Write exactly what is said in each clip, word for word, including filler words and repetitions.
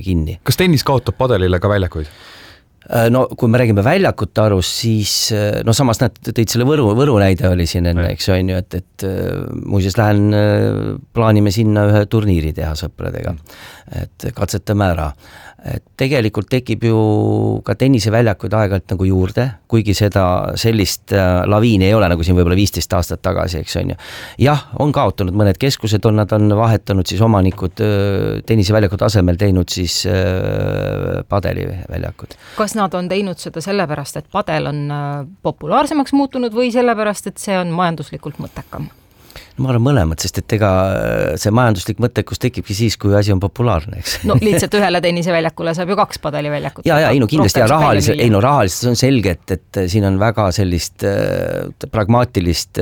kinni. Kas tennis kaotab padelile ka väljakuid? No kui me räägime väljakute arust, siis no samas nad tõid selle Võru, Võru näide oli siin enne, eks on ju, et, et muuseas lähen, plaanime sinna ühe turniiri teha sõpradega, et katsetame ära. Et tegelikult tekib ju ka tenniseväljakuid aeg-ajalt nagu juurde, kuigi seda sellist laviini ei ole, nagu siin võib-olla viisteist aastat tagasi, eks on ju. Jah, on kaotanud mõned keskused, on nad on vahetanud siis omanikud tenniseväljakud asemel teinud siis padeliväljakud. Kas nad on teinud seda sellepärast, et padel on populaarsemaks muutunud või sellepärast, et see on majanduslikult mõttekam? Ma arvan mõlemad, sest et ega see majanduslik mõttekus tekibki siis, kui asi on populaarne, eks. No lihtsalt ühele tenniseväljakule saab ju kaks padeliväljakut. Ja, ja, ei no kindlasti, ja rahaliselt, ei no rahaliselt see on selge, et, et siin on väga sellist äh, pragmaatilist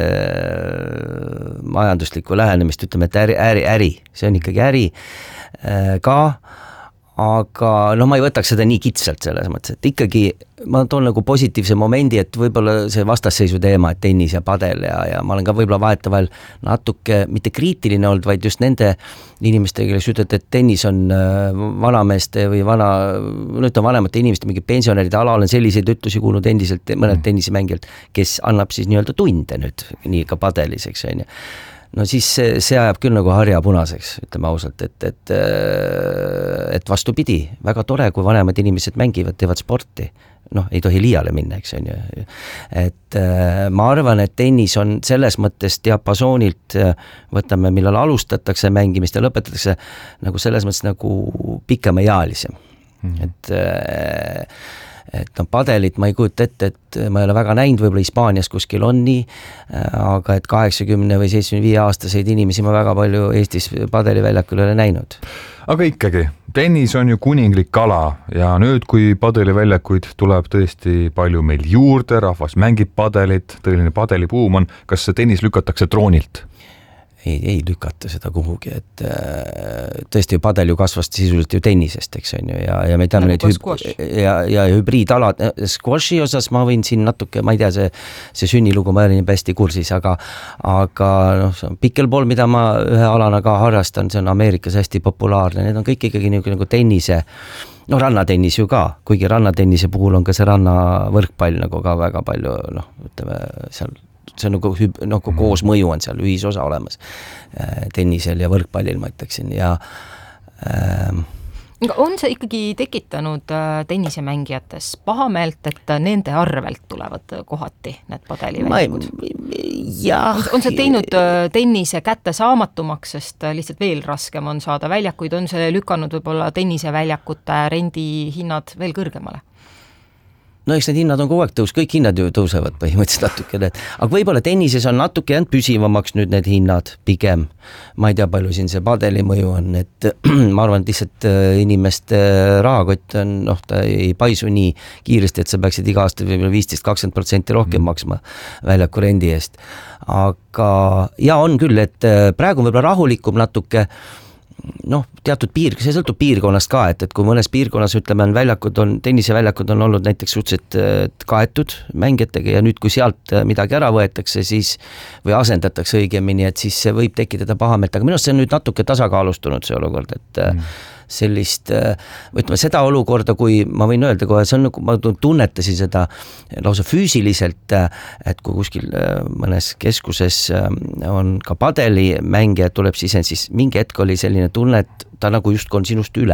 äh, majanduslikku lähenemist, ütleme, et äri, äri, äri, see on ikkagi äri äh, ka, aga noh, ma ei võtaks seda nii kitsalt selles mõttes, et ikkagi ma toon nagu positiivse momendi, et võib-olla see vastasseisu teema, et tennis ja padel ja, ja ma olen ka võib-olla vahetavael natuke mitte kriitiline olnud, vaid just nende inimestega, kes ütled, et tennis on vanameeste või vana, nüüd on vanemate inimeste mingi pensionäride ala, olen selliseid ütlusi kuulnud endiselt mõnelt tennisemängijalt, kes annab siis nii-öelda tunde nüüd, nii ka padelis, eks on ju. No siis see, see ajab küll nagu harja punaseks, ütleme ausalt, et, et, et vastu pidi, väga tore, kui vanemad inimesed mängivad, teevad sporti, noh, ei tohi liiale minna, eks on ju. Et ma arvan, et tennis on selles mõttes diapasoonilt, võtame, millal alustatakse mängimist ja lõpetatakse, nagu selles mõttes nagu pikemaealisem. Mm-hmm. Et et no padelit ma ei kujuta ette, et ma ei ole väga näinud, võib-olla Hispaanias kuskil on nii, aga et kaheksakümne või seitsmekümne viie aastaseid inimesi ma väga palju Eestis padeliväljakul ei ole näinud. Aga ikkagi, tennis on ju kuninglik kala ja nüüd, kui padeliväljakuid tuleb tõesti palju meil juurde, rahvas mängib padelit, tõeline padelipuum on, kas see tennis lükatakse troonilt? Ei, ei lükata seda kuhugi, et tõesti ju padel ju kasvas sisuliselt ju tennisest, eks on ju, ja, ja me teame neid hüb- ja, ja hübriidalad, squashi osas ma võin siin natuke, ma ei tea, see, see sünnilugu ma olen hästi kursis, aga, aga noh, see on pickleball, mida ma ühe alana ka harrastan, see on Ameerikas hästi populaarne, need on kõik ikkagi nagu, nagu tennise, no rannatennis ju ka, kuigi rannatennise puhul on ka see rannavõrkpall nagu ka väga palju, noh, ütleme seal see on nagu, nagu koos mõju on seal ühisosa olemas tennisel ja võrkpallil, ma ütleksin. Ja, ähm, on see ikkagi tekitanud tennisemängijates pahameelt, et nende arvelt tulevad kohati need padeliväljakud? On, on see teinud tennise kätte saamatumaks, sest lihtsalt veel raskem on saada väljakuid, on see lükanud võib-olla tenniseväljakute rendihinnad veel kõrgemale? No eks need hinnad on kogu aeg tõus, kõik hinnad ju tõusevad põhimõtteliselt natukene, aga võib-olla tennises on natuke jäänud püsivamaks nüüd need hinnad pigem. Ma ei tea, palju siin see padeli mõju on, et ma arvan, et lihtsalt inimeste rahakott on, noh, ta ei paisu nii kiiresti, et sa peaksid iga aasta võib-olla viisteist kakskümmend protsenti rohkem maksma väljaku rendi eest. Aga ja on küll, et praegu on võib-olla rahulikum natuke, noh, teatud piir, see sõltub piirkonnast ka, et, et kui mõnes piirkonnas, ütleme, on väljakud on, tenniseväljakud on olnud näiteks suhteliselt kaetud mängijatega ja nüüd, kui sealt midagi ära võetakse, siis, või asendatakse õigemini, et siis see võib tekitada pahameelt, aga minu arust see on nüüd natuke tasakaalustunud see olukord, et mm. sellist, ütleme, seda olukorda, kui ma võin öelda kohe, see on nagu, ma tunnetasin seda lausa füüsiliselt, et kui kuskil mõnes keskuses on ka padeli mängija, tuleb sisend, siis mingi hetk oli selline tunne, et ta nagu just on sinust üle.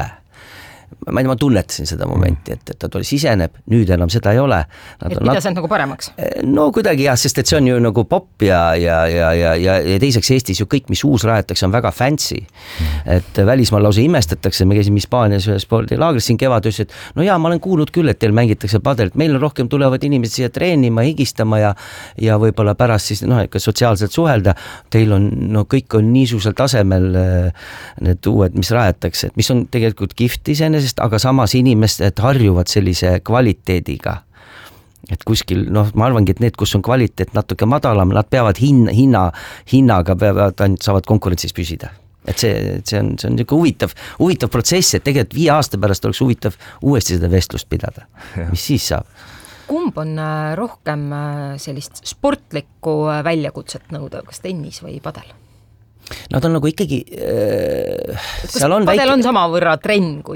Ma ei tea, ma tunnetasin seda momenti, et, et ta tuli siseneb, nüüd enam seda ei ole. Nad et mida nat- see on nagu paremaks? No kuidagi jah, sest et see on ju nagu pop ja, ja, ja, ja, ja, ja teiseks Eestis ju kõik, mis uus rajatakse, on väga fancy. Et välismaal lausa imestatakse, me käisime Hispaanias ühe spordilaagris siin kevad, ütles, et no jaa, ma olen kuulnud küll, et teil mängitakse padelit, meil on rohkem tulevad inimesed siia treenima, higistama ja, ja võib-olla pärast siis noh, ikka sotsiaalselt suhelda, teil on, no kõik on niisugusel tasemel need uued, mis rajatakse, mis on tegelikult kihvt iseenesest, aga samas inimesed harjuvad sellise kvaliteediga. Et kuskil, noh, ma arvangi, et need, kus on kvaliteet natuke madalam, nad peavad hinna, hinna, hinnaga peavad, saavad konkurentsis püsida. Et see, see on, see on niisugune huvitav, huvitav protsess, et tegelikult viie aasta pärast oleks huvitav uuesti seda vestlust pidada. Ja. Mis siis saab? Kumb on rohkem sellist sportlikku väljakutset nõuda, kas tennis või padel? Nad on nagu ikkagi äh, seal on padel väike... on sama võrra trenn kui